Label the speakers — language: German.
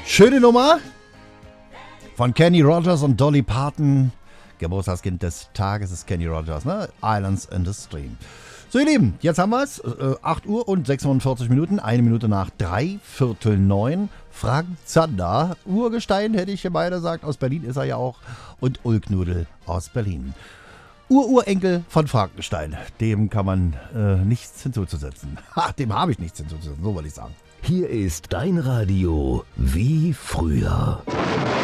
Speaker 1: Schöne Nummer von Kenny Rogers und Dolly Parton. Geburtstagskind des Tages ist Kenny Rogers, ne? Islands in the Stream. So, ihr Lieben, jetzt haben wir es. 8 Uhr und 46 Minuten, 1 Minute nach 8:45. Frank Zander, Urgestein, hätte ich hier beide gesagt. Aus Berlin ist er ja auch. Und Ulknudel aus Berlin. Urenkel von Frankenstein. Dem kann man nichts hinzuzusetzen. Dem habe ich nichts hinzuzusetzen, so wollte ich sagen.
Speaker 2: Hier ist dein Radio wie früher.